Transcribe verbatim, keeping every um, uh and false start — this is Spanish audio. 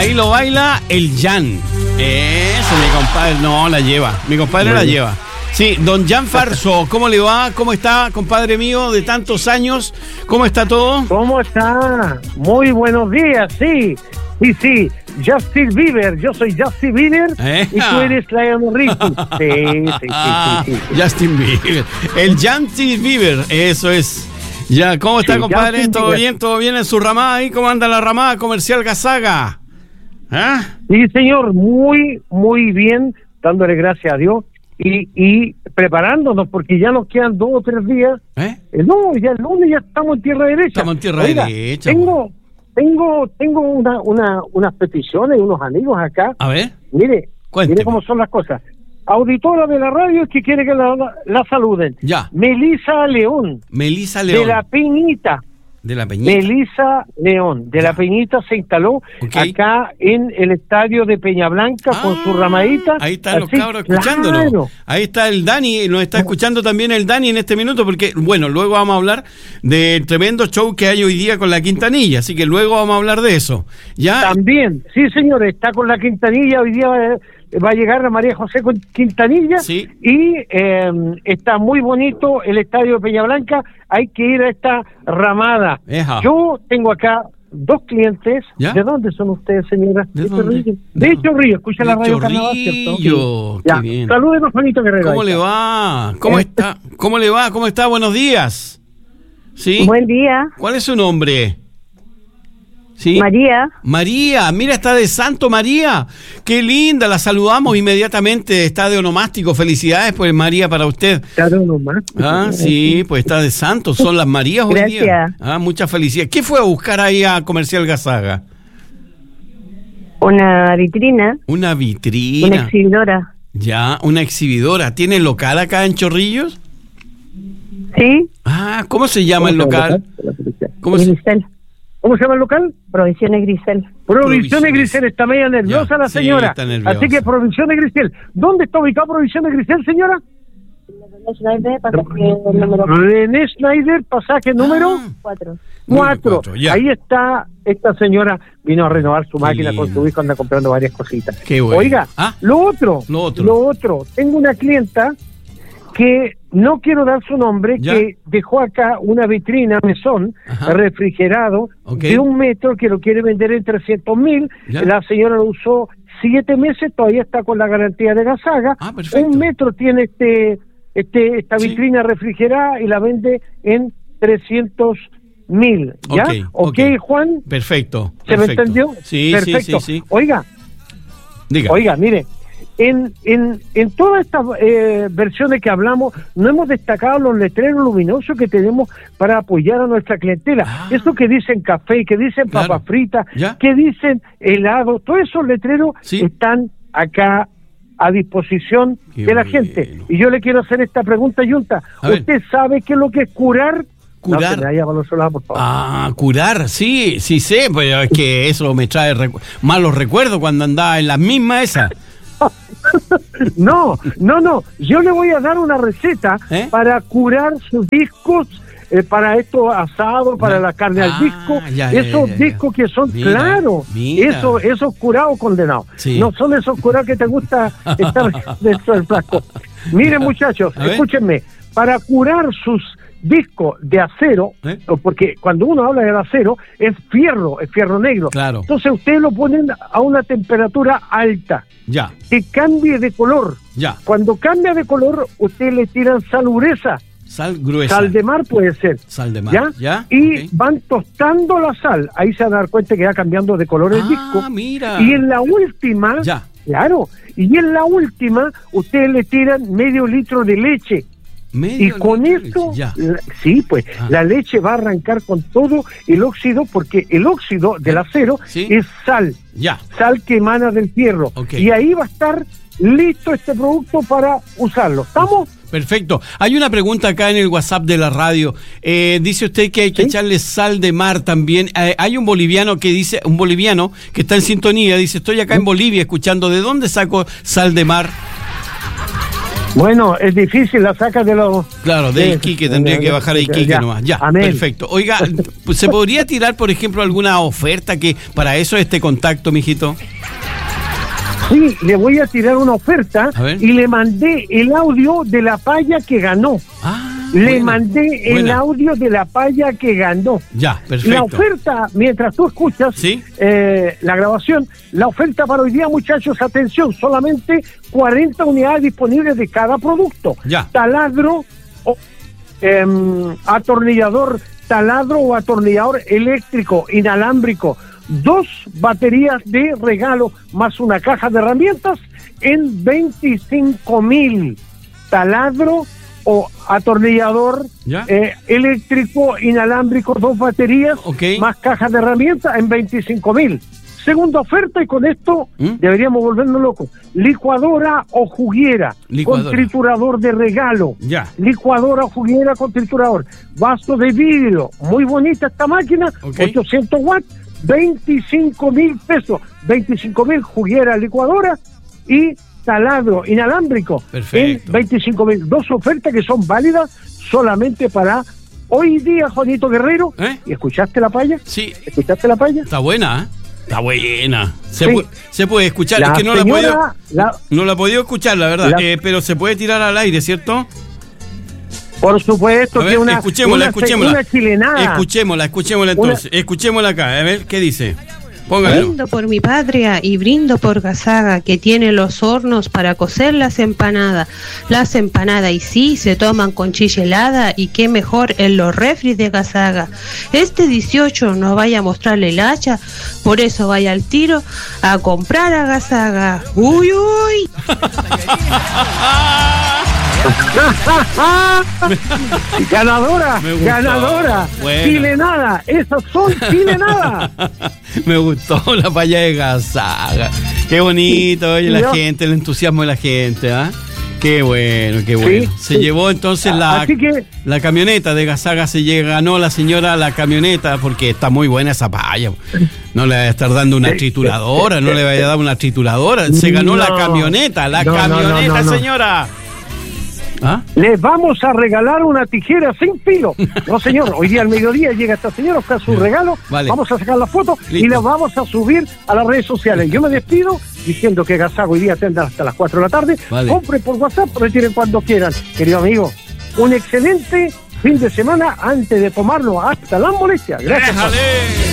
Ahí lo baila el Jan. Eso, mi compadre. No, la lleva. Mi compadre bueno. la lleva. Sí, don Jan Farso, ¿cómo le va? ¿Cómo está, compadre mío, de tantos años? ¿Cómo está todo? ¿Cómo está? Muy buenos días, sí. Sí, sí. Justin Bieber, yo soy Justin Bieber eh. y tú eres Lionel Richie. Sí, sí, sí, sí, sí. Justin Bieber. El Justin Bieber, eso es. Ya, ¿cómo está, sí, compadre? Justin ¿Todo Bieber. bien? ¿Todo bien en su ramada ahí? ¿Cómo anda la ramada comercial Gazaga? ¿Ah? Sí, señor, muy, muy bien, dándole gracias a Dios y, y preparándonos porque ya nos quedan dos o tres días. ¿Eh? Eh, no, ya el lunes ya estamos en tierra derecha. Estamos en tierra Oiga, derecha. Tengo... Tengo tengo una, una unas peticiones, unos amigos acá. A ver. Mire, Cuénteme. mire cómo son las cosas. Auditora de la radio que quiere que la, la, la saluden. Ya. Melisa León. Melisa León. De La Peñita. De La Peñita. Melisa León. De ya. La Peñita se instaló okay. acá en el estadio de Peña Blanca ah, con su ramadita. Ahí están los cabros escuchándonos. Claro. Ahí está el Dani, nos está escuchando también el Dani en este minuto porque, bueno, luego vamos a hablar del tremendo show que hay hoy día con la Quintanilla, así que luego vamos a hablar de eso. ¿Ya? También, sí señores, está con la Quintanilla, hoy día va, va a llegar a María José con Quintanilla sí. y eh, está muy bonito el estadio de Peña Blanca, hay que ir a esta ramada. Eja. Yo tengo acá dos clientes. ¿Ya? ¿De dónde son ustedes, señora? ¿De, ¿De dónde? De no. Hecho Río, escucha de la radio Chorrillo, Carnaval, ¿cierto? Sí. Ya. Bien. Salúdenos, Juanito Guerrero. ¿Cómo le va? ¿Cómo está? ¿Cómo le va? ¿Cómo está? Buenos días. ¿Sí? Buen día. ¿Cuál es su nombre? ¿Sí? María. María, mira, está de Santo María. Qué linda, la saludamos inmediatamente. Está de onomástico. Felicidades, pues, María, para usted. Está de onomástico. Ah, sí, pues está de Santo. Son las Marías hoy Gracias. día. Ah, muchas felicidades. ¿Qué fue a buscar ahí a Comercial Gazaga? Una vitrina. Una vitrina. Una exhibidora. Ya, una exhibidora. ¿Tiene local acá en Chorrillos? Sí. Ah, ¿cómo se llama el local? ¿Cómo se llama? ¿Cómo se llama el local? Provisiones Grisel. Provisiones Grisel, está media nerviosa ya, la señora. Sí, nerviosa. Así que Provisiones Grisel. ¿Dónde está ubicado Provisiones Grisel, señora? René Schneider, pasaje número René Schneider, pasaje número cuatro. Cuatro. Ahí está esta señora, vino a renovar su máquina sí. con su hijo, anda comprando varias cositas. Qué bueno. Oiga, ¿Ah? lo otro, lo otro, lo otro. Tengo una clienta que no quiero dar su nombre, ¿ya? Que dejó acá una vitrina, mesón, ajá. refrigerado, okay. de un metro que lo quiere vender en trescientos mil. La señora lo usó siete meses, todavía está con la garantía de Gazaga. Ah, perfecto. Un metro tiene este, este esta sí. vitrina refrigerada y la vende en trescientos mil. ¿Ya? Okay, ¿Ok, okay. Juan? Perfecto. ¿Se perfecto. me entendió? Sí, perfecto. sí, sí, sí. Oiga, Diga. Oiga, mire. En, en, en todas estas eh, versiones que hablamos, no hemos destacado los letreros luminosos que tenemos para apoyar a nuestra clientela. Ah. Eso que dicen café, que dicen claro. papas fritas, ¿Ya? que dicen helado, todos esos letreros ¿sí? están acá a disposición Qué de la bueno. gente. Y yo le quiero hacer esta pregunta, Yunta. ¿Usted sabe qué es lo que es curar? Curar. No, allá, por favor. Ah, curar, sí, sí sé, pues es que eso me trae recu- malos recuerdos cuando andaba en las mismas esas. No, no, no. Yo le voy a dar una receta ¿Eh? para curar sus discos, eh, para estos asados, para la carne ah, al disco. Ya, ya, esos ya, ya. discos que son, mira, claro, mira. Eso, esos curados condenados. Sí. No son esos curados que te gusta estar dentro del plástico. Miren, muchachos, escúchenme. Para curar sus discos de acero, ¿Eh? porque cuando uno habla de acero, es fierro, es fierro negro. Claro. Entonces ustedes lo ponen a una temperatura alta. Ya. Que cambie de color. Ya. Cuando cambia de color, ustedes le tiran sal gruesa. Sal gruesa. Sal de mar puede ser. Sal de mar. ¿Ya? ¿Ya? Y okay. van tostando la sal. Ahí se van a dar cuenta que va cambiando de color el ah, disco. Mira. Y en la última, ya. claro, y en la última, ustedes le tiran medio litro de leche. Medio y con esto, ya. La, sí, pues, ah. la leche va a arrancar con todo el óxido, porque el óxido del acero ¿sí? es sal. Ya. Sal que emana del fierro. Okay. Y ahí va a estar listo este producto para usarlo. ¿Estamos? Perfecto. Hay una pregunta acá en el WhatsApp de la radio. Eh, dice usted que hay que ¿sí? echarle sal de mar también. Eh, hay un boliviano que dice, un boliviano que está en sintonía, dice, estoy acá ¿sí? en Bolivia escuchando, ¿de dónde saco sal de mar? Bueno, es difícil, la saca de los... Claro, de Iquique, tendría que bajar a Iquique ya, nomás. Ya, amén. Perfecto. Oiga, ¿se podría tirar, por ejemplo, alguna oferta que para eso este contacto, mijito? Sí, le voy a tirar una oferta y le mandé el audio de la paya que ganó. Ah, le buena, mandé el buena. audio de la paya que ganó. Ya, perfecto. La oferta, mientras tú escuchas ¿sí? eh, la grabación, la oferta para hoy día, muchachos, atención, solamente cuarenta unidades disponibles de cada producto. Ya. Taladro, o, eh, atornillador, taladro o atornillador eléctrico, inalámbrico, dos baterías de regalo más una caja de herramientas en veinticinco mil. Taladro o atornillador eh, eléctrico, inalámbrico, dos baterías okay. más cajas de herramientas en veinticinco mil. Segunda oferta, y con esto ¿Mm? deberíamos volvernos locos. Licuadora o juguera Licuadora. con triturador de regalo. Ya. Licuadora o juguera con triturador. Vaso de vidrio. Muy bonita esta máquina. Okay. ochocientos watts. veinticinco mil pesos. veinticinco mil juguera, licuadora y taladro inalámbrico. Perfecto. En veinticinco mil. Dos ofertas que son válidas solamente para hoy día, Juanito Guerrero. ¿Eh? ¿Y escuchaste la paya? Sí. ¿Escuchaste la paya? Está buena, ¿eh? Está buena. Se, sí. pu- se puede escuchar. La es que no señora, la he podido, la, no la he podido escuchar, la verdad. La, eh, pero se puede tirar al aire, ¿cierto? Por supuesto. A ver, que una, escuchémosla, una, escuchémosla. Una chilenada. Escuchémosla, escuchémosla entonces. Una... Escuchémosla acá. A ver, ¿qué dice? Póngalo. Brindo por mi patria y brindo por Gazaga, que tiene los hornos para cocer las empanadas. Las empanadas y sí se toman con chicha helada, y qué mejor en los refris de Gazaga. Este dieciocho no vaya a mostrarle el hacha, por eso vaya al tiro a comprar a Gazaga. ¡Uy, uy! Ganadora, ganadora, bueno. Chilenada, esas son chilenadas. Me gustó la paya de Gazaga. Qué bonito, oye, la Yo... gente, el entusiasmo de la gente, ¿ah? ¿eh? Qué bueno, qué bueno. Sí, se sí. llevó entonces la, que... la camioneta de Gazaga, se llegó, ganó la señora la camioneta, porque está muy buena esa paya. No le va a estar dando una trituradora, no le va a dar una trituradora. Se ganó no, la camioneta, la no, camioneta, no, no, no, señora. ¿Ah? Les vamos a regalar una tijera sin filo. No, señor, hoy día al mediodía llega esta señora, está su regalo. Vale. Vamos a sacar la foto Listo. y la vamos a subir a las redes sociales. Yo me despido diciendo que Gazaga hoy día tendrá hasta las cuatro de la tarde. Vale. Compren por WhatsApp, retiren cuando quieran. Querido amigo, un excelente fin de semana antes de tomarlo hasta las molestias. Gracias.